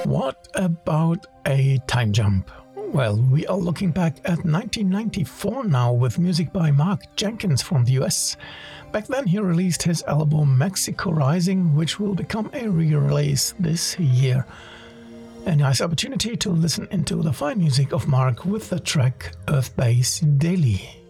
What about a time jump? Well, we are looking back at 1994 now with music by Mark Jenkins from the US. Back then he released his album Mexico Rising, which will become a re-release this year. A nice opportunity to listen into the fine music of Mark with the track Earthbase Daily.